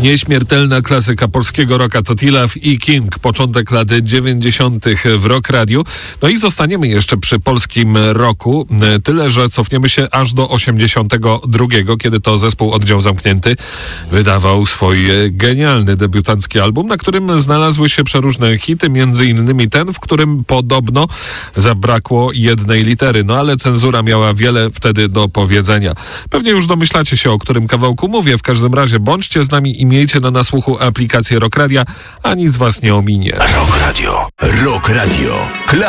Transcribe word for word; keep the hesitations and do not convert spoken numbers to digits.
Nieśmiertelna klasyka polskiego rocka to Tilaf i King, początek lat dziewięćdziesiątych w Rock Radio. No i zostaniemy jeszcze przy polskim rocku, tyle że cofniemy się aż do osiemdziesiątego drugiego, kiedy to zespół Oddział Zamknięty wydawał swój genialny debiutancki album, na którym znalazły się przeróżne hity, między innymi ten, w którym podobno zabrakło jednej litery, no ale cenzura miała wiele wtedy do powiedzenia. Pewnie już domyślacie się, o którym kawałku mówię. W każdym razie bądźcie z nami i miejcie na nasłuchu aplikację Rock Radia, a nic was nie ominie. Rock Radio. Rock Radio.